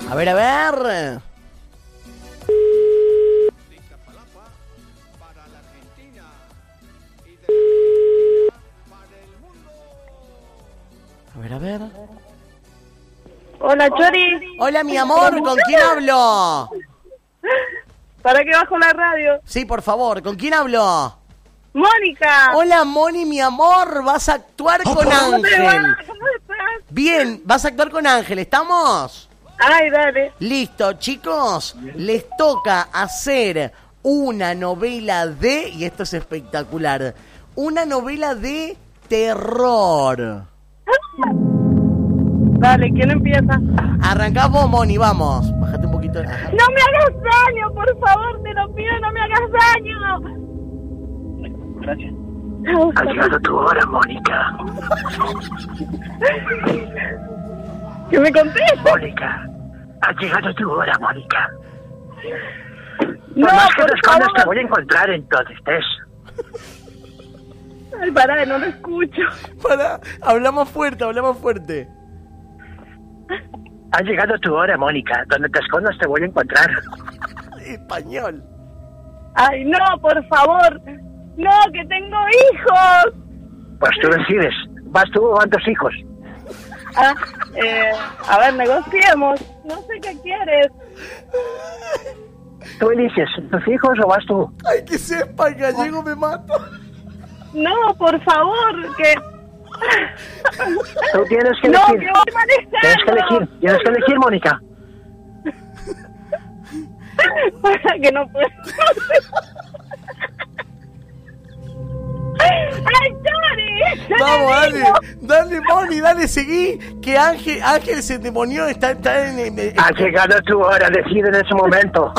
A ver, a ver. A ver, a ver. Hola, Chori. Hola, mi amor, ¿con quién hablo? ¿Para qué bajo la radio? Sí, por favor, ¿con quién hablo? ¡Mónica! Hola, Moni, mi amor, vas a actuar con ¿Cómo te va? Ángel. ¿Cómo estás? Bien, vas a actuar con Ángel, ¿estamos? Ay, dale. Listo, chicos, les toca hacer una novela y esto es espectacular, una novela de terror. Dale, ¿quién empieza? Arrancás vos, Moni, vamos. Bájate un poquito. Ajá. ¡No me hagas daño, por favor! Te lo pido, no me hagas daño. Gracias. Ha llegado tu hora, Mónica. ¿Que me contestes? Mónica, ha llegado tu hora, Mónica. No, Por más que por te escondas, favor. te voy a encontrar en donde estés. Ay, pará, no lo escucho. Pará, hablamos fuerte. Ha llegado tu hora, Mónica. Donde te escondas, te voy a encontrar. Español. Ay, no, por favor. No, que tengo hijos. Pues tú decides. ¿Vas tú o van tus hijos? Ah, a ver, negociemos. No sé qué quieres. Tú eliges, tus hijos o vas tú. Ay, que sepa, el gallego me mato. No, por favor, que... Tú tienes que No, elegir. que voy manejando. Tienes que elegir, Mónica. Que no puedo. ¡Ay, Chori! Vamos, dale, Moni, dale, seguí. Que Ángel se endemonió, está en... Ha llegado tu hora, decide en ese momento.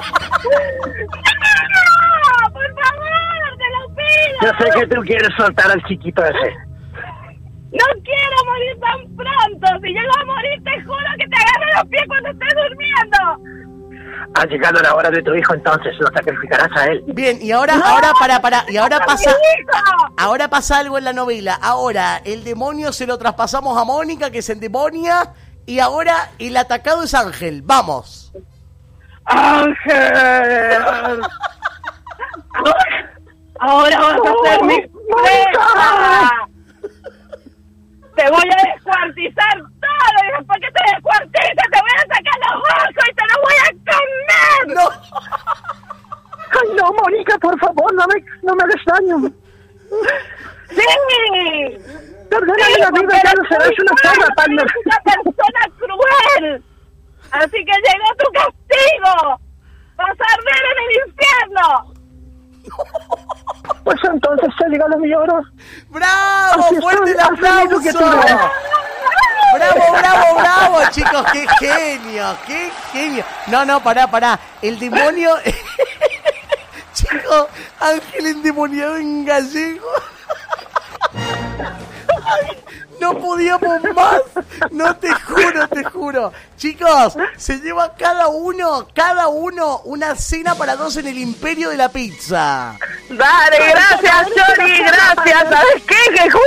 ¡No! ¡Por favor! ¡Te lo pido! Yo sé que tú quieres soltar al chiquito ese. ¡No quiero morir tan pronto! Si llego a morir, te juro que te agarro los pies cuando estés durmiendo. Ha llegado la hora de tu hijo, entonces lo sacrificarás a él. Bien, y ahora, No, ahora, para, y ahora pasa... ¡Mi hijo! Ahora pasa algo en la novela. Ahora el demonio se lo traspasamos a Mónica, que se endemonia, y ahora el atacado es Ángel. ¡Vamos! ¡Ángel! Ahora vas a ser mi presa. Te voy a descuartizar todo y después que te descuartice te voy a sacar los ojos y te los voy a comer. ¡No! Ay, no, Mónica, por favor, no me hagas daño. ¡Sí! Perdóname la vida, ya no serás una zorra, Palmer. Eres una persona cruel. Así que llegó tu castigo. Vas a arder en el infierno. Pues entonces ha llegado mi hora. ¡Bravo! Así ¡Fuerte el estoy, así aplauso! que tú veas. ¡Bravo, chicos! ¡Qué genio! No, pará. El demonio... Chicos, Ángel endemoniado en gallego. Ay, no podíamos más. No, te juro. Chicos, se lleva cada uno una cena para dos en el Imperio de la Pizza. Dale, gracias, Chori, gracias. ¿Sabes qué? Que